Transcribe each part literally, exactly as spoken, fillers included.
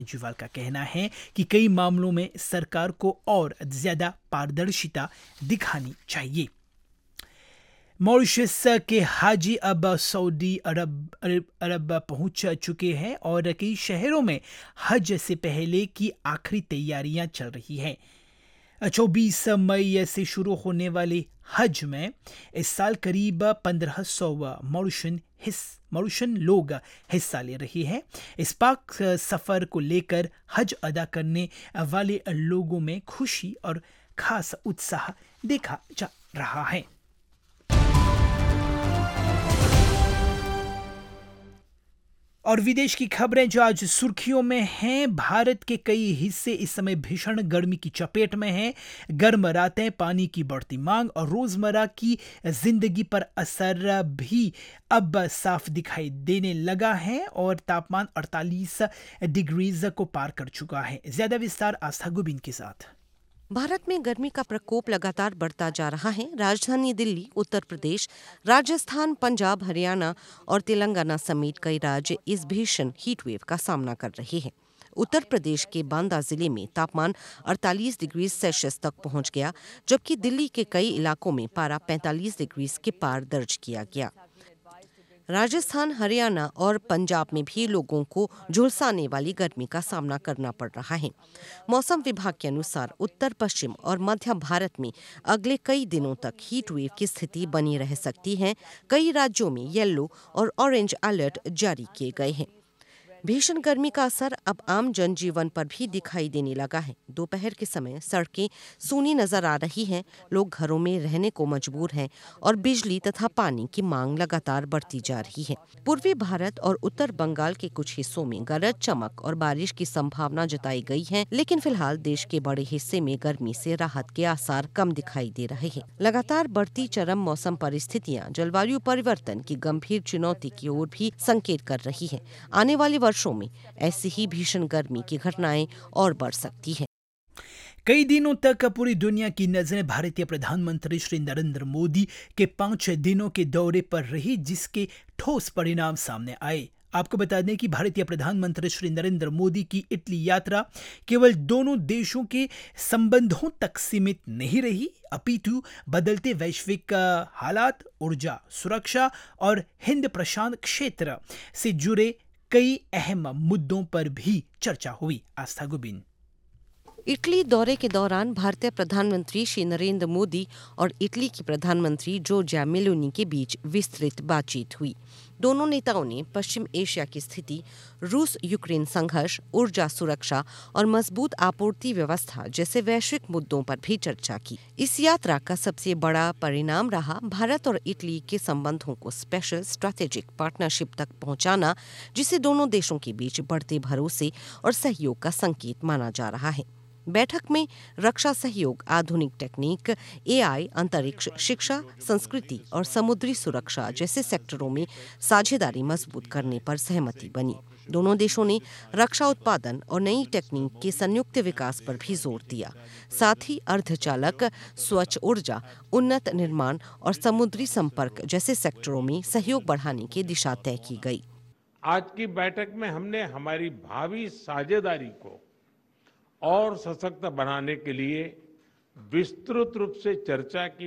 केजरीवाल का कहना है कि कई मामलों में सरकार को और ज्यादा पारदर्शिता दिखानी चाहिए। मॉरिशस के हाजी अब सऊदी अरब अरब अरब पहुंच चुके हैं और कई शहरों में हज से पहले की आखिरी तैयारियां चल रही हैं। चौबीस मई से शुरू होने वाले हज में इस साल करीब पंद्रह सौ मॉरिशन हिस मॉरिशन लोग हिस्सा ले रहे हैं। इस पाक सफर को लेकर हज अदा करने वाले लोगों में खुशी और खास उत्साह देखा जा रहा है। और विदेश की खबरें जो आज सुर्खियों में हैं। भारत के कई हिस्से इस समय भीषण गर्मी की चपेट में हैं। गर्म रातें, पानी की बढ़ती मांग और रोजमर्रा की जिंदगी पर असर भी अब साफ दिखाई देने लगा है और तापमान अड़तालीस डिग्रीज को पार कर चुका है। ज्यादा विस्तार आस्था गुबिन के साथ। भारत में गर्मी का प्रकोप लगातार बढ़ता जा रहा है। राजधानी दिल्ली, उत्तर प्रदेश, राजस्थान, पंजाब, हरियाणा और तेलंगाना समेत कई राज्य इस भीषण हीटवेव का सामना कर रहे हैं। उत्तर प्रदेश के बांदा जिले में तापमान अड़तालीस डिग्री सेल्सियस तक पहुंच गया, जबकि दिल्ली के कई इलाकों में पारा पैंतालीस डिग्री के पार दर्ज किया गया। राजस्थान, हरियाणा और पंजाब में भी लोगों को झुलसाने वाली गर्मी का सामना करना पड़ रहा है। मौसम विभाग के अनुसार उत्तर पश्चिम और मध्य भारत में अगले कई दिनों तक हीट वेव की स्थिति बनी रह सकती है। कई राज्यों में येलो और ऑरेंज अलर्ट जारी किए गए हैं। भीषण गर्मी का असर अब आम जनजीवन पर भी दिखाई देने लगा है। दोपहर के समय सड़कें सूनी नजर आ रही हैं, लोग घरों में रहने को मजबूर हैं और बिजली तथा पानी की मांग लगातार बढ़ती जा रही है। पूर्वी भारत और उत्तर बंगाल के कुछ हिस्सों में गरज चमक और बारिश की संभावना जताई गई है, लेकिन फिलहाल देश के बड़े हिस्से में गर्मी से राहत के आसार कम दिखाई दे रहे हैं। लगातार बढ़ती चरम मौसम परिस्थितियां जलवायु परिवर्तन की गंभीर चुनौती की ओर भी संकेत कर रही है। आने वाले वर्षों में ऐसी ही भीषण गर्मी की घटनाएं और बढ़ सकती हैं। कई दिनों तक पूरी दुनिया की नजरें भारतीय प्रधानमंत्री श्री नरेंद्र मोदी के पांच दिनों के दौरे पर रही, जिसके ठोस परिणाम सामने आए। आपको बता दें कि भारतीय प्रधानमंत्री श्री नरेंद्र मोदी की इटली यात्रा केवल दोनों देशों के संबंधों तक सीमित नहीं रही, अपितु बदलते वैश्विक हालात, ऊर्जा सुरक्षा और हिंद प्रशांत क्षेत्र से जुड़े कई अहम मुद्दों पर भी चर्चा हुई। आस्था गुबिन। इटली दौरे के दौरान भारतीय प्रधानमंत्री श्री नरेंद्र मोदी और इटली की प्रधानमंत्री जॉर्जिया मेलोनी के बीच विस्तृत बातचीत हुई। दोनों नेताओं ने पश्चिम एशिया की स्थिति, रूस यूक्रेन संघर्ष, ऊर्जा सुरक्षा और मजबूत आपूर्ति व्यवस्था जैसे वैश्विक मुद्दों पर भी चर्चा की। इस यात्रा का सबसे बड़ा परिणाम रहा भारत और इटली के संबंधों को स्पेशल स्ट्रैटेजिक पार्टनरशिप तक पहुंचाना, जिसे दोनों देशों के बीच बढ़ते भरोसे और सहयोग का संकेत माना जा रहा है। बैठक में रक्षा सहयोग, आधुनिक टेक्निक, एआई, अंतरिक्ष, शिक्षा, संस्कृति और समुद्री सुरक्षा जैसे सेक्टरों में साझेदारी मजबूत करने पर सहमति बनी। दोनों देशों ने रक्षा उत्पादन और नई टेक्निक के संयुक्त विकास पर भी जोर दिया। साथ ही अर्धचालक, स्वच्छ ऊर्जा, उन्नत निर्माण और समुद्री संपर्क जैसे सेक्टरों में सहयोग बढ़ाने की दिशा तय की गई। आज की बैठक में हमने हमारी भावी साझेदारी को और सशक्त बनाने के लिए विस्तृत रूप से चर्चा की।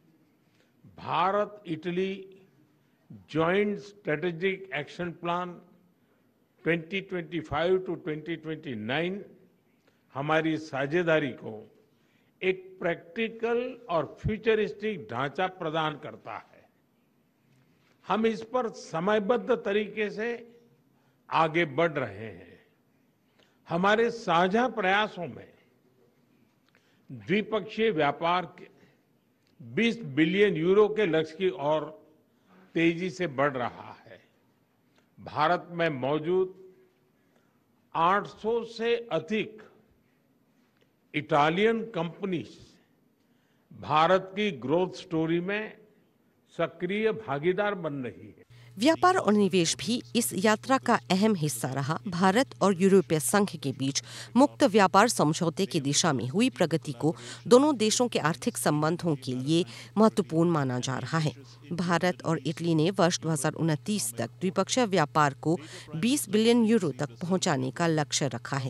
Bharat Italy joint strategic action plan दो हज़ार पच्चीस टू दो हज़ार उनतीस हमारी साझेदारी को एक प्रैक्टिकल और फ्यूचरिस्टिक ढांचा प्रदान करता है। हम इस पर समयबद्ध तरीके से आगे बढ़ रहे हैं। हमारे साझा प्रयासों में द्विपक्षीय व्यापार के बीस बिलियन यूरो के लक्ष्य की ओर तेजी से बढ़ रहा है। भारत में मौजूद आठ सौ से अधिक इटालियन कंपनीज भारत की ग्रोथ स्टोरी में सक्रिय भागीदार बन रही है। व्यापार और निवेश भी इस यात्रा का अहम हिस्सा रहा। भारत और यूरोपीय संघ के बीच मुक्त व्यापार समझौते की दिशा में हुई प्रगति को दोनों देशों के आर्थिक संबंधों के लिए महत्वपूर्ण माना जा रहा है। भारत और इटली ने वर्ष दो हज़ार उनतीस तक द्विपक्षीय व्यापार को बीस बिलियन यूरो तक पहुंचाने का लक्ष्य रखा है।